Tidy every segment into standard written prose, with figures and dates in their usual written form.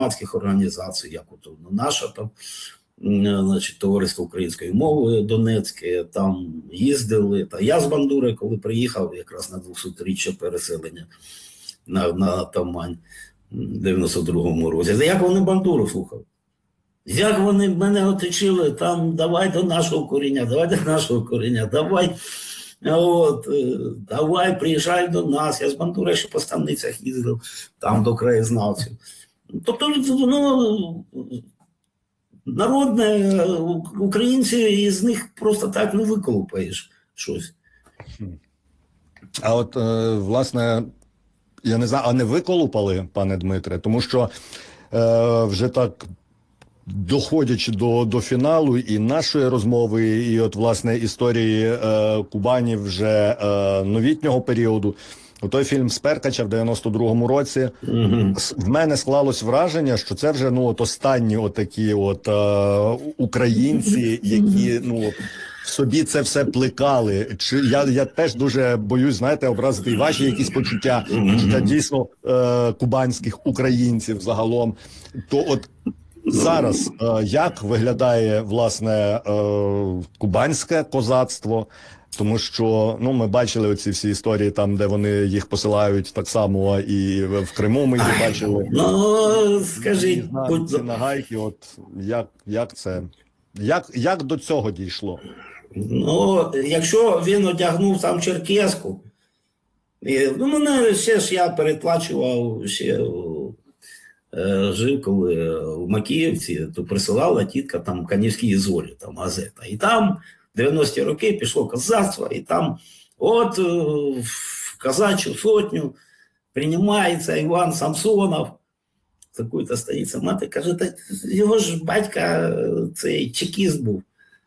громадських організацій, як от наша там, значить, товариство української мови Донецьке, там їздили. Та я з Бандури, коли приїхав якраз на 200-річчя переселення на Тамань в 92-му році. Як вони Бандуру слухали? Як вони мене оточили, там, давай до нашого коріння, давай, от, давай, приїжджай до нас. Я з Бандури ще по станицях їздив, там до краєзнавців. Тобто, ну, народне, українці, із них просто так не виколупаєш щось. А от, власне, я не знаю, а не виколупали, пане Дмитре? Тому що вже так, доходячи до фіналу і нашої розмови, і от, власне, історії Кубані вже новітнього періоду, у той фільм «Сперкача» в 92-му році в мене склалось враження, що це вже, ну, от останні отакі от українці, які, ну, в собі це все плекали. Чи я теж дуже боюсь, знаєте, образити і ваші якісь почуття дійсно кубанських українців загалом. То от зараз як виглядає, власне, кубанське козацтво? Тому що, ну, ми бачили оці всі історії там, де вони їх посилають так само, і в Криму ми їх бачили. Ну, скажіть, ці нагайки, от як це, як до цього дійшло? Ну, якщо він одягнув там черкеску, ну, мене ще ж я переплачував, ще жив, коли в Макіївці, то присилала тітка там «Канівські зорі», там газета, і там 90-ті роки пішло козацтво, і там от в казачу сотню приймається Іван Самсонов, такий-то стоїться, мати каже, та його ж батька цей чекіст був,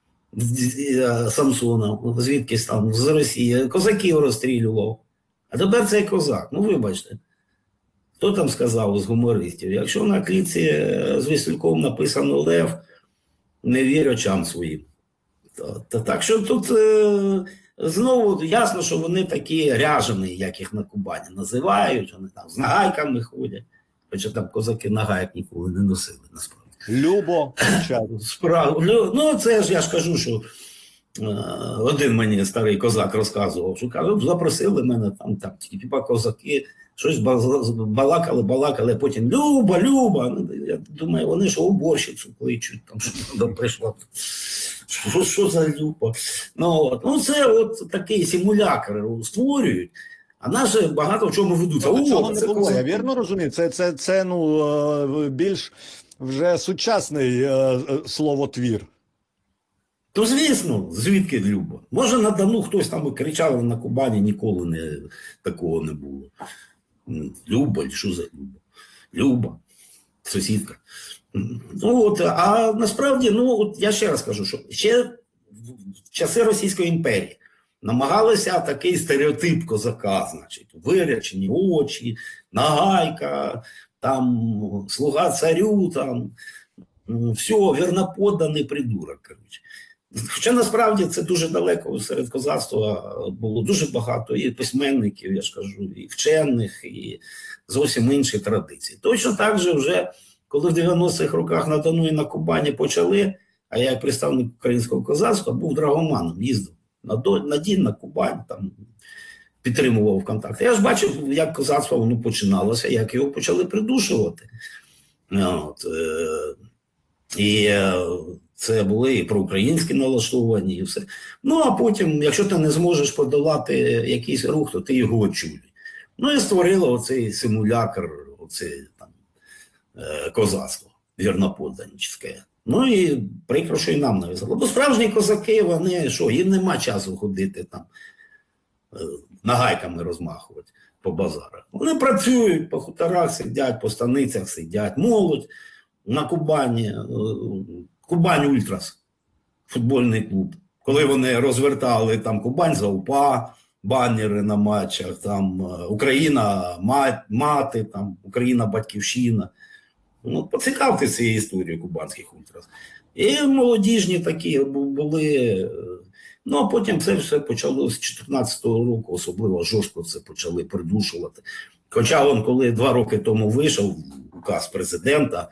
Самсонов, звідкись там, з Росії, козаків розстрілював, а тепер цей козак, ну вибачте. Хто там сказав з гумористів? Якщо на клітці з Весельком написано «Лев», не вір очам своїм. Так що тут знову ясно, що вони такі ряжені, як їх на Кубані називають, вони там з нагайками ходять, хоча там козаки нагайок ніколи не носили, насправді. Любо. Ну, це ж я ж кажу, що один мені старий козак розказував, що каже, запросили мене там типа козаки, щось балакали, а потім Люба. Ну, я думаю, вони ж уборщицю кличуть, там що прийшла. Що за Люба? Ну, це от такий симулятор створюють, а наші багато в чому ведуться. Цього не було, я вірно розумію? Це ну, більш вже сучасний словотвір. То звісно, звідки Люба? Може на Дону хтось там кричав, на Кубані ніколи такого не було. Люба, що за Люба? Люба, сусідка. Ну, от, а насправді, ну, от я ще раз кажу, що ще в часи Російської імперії намагалися такий стереотип козака, значить, вирячені очі, нагайка, там, слуга царю, там, все, вірноподданий придурок, коротше. Хоча насправді це дуже далеко серед козацтва було дуже багато і письменників, я ж кажу, і вчених, і зовсім інші традиції. Точно так же вже, коли в 90-х роках на Дону і на Кубані почали, а я як представник українського козацтва був драгоманом, їздив на Дін, на Кубань, там підтримував контакти. Я ж бачив, як козацтво воно починалося, як його почали придушувати. От, і це були і проукраїнські налаштовані, і все. Ну, а потім, якщо ти не зможеш подолати якийсь рух, то ти його очолюй. Ну, і створило оцей симулятор, оце там козацтво вірноподданничське. Ну, і прикро, що і нам нав'язало. Бо справжні козаки, вони що, їм нема часу ходити там, нагайками розмахувати по базарах. Вони працюють, по хуторах сидять, по станицях сидять, молодь на Кубані, Кубань Ультрас, футбольний клуб. Коли вони розвертали там Кубань за УПА, банери на матчах, там Україна мати, там Україна батьківщина. Ну, поцікавте цією історією кубанських ультрас. І молодіжні такі були Ну, а потім це все почалося з 2014 року, особливо жорстко це почали придушувати. Хоча коли 2 роки тому вийшов указ президента,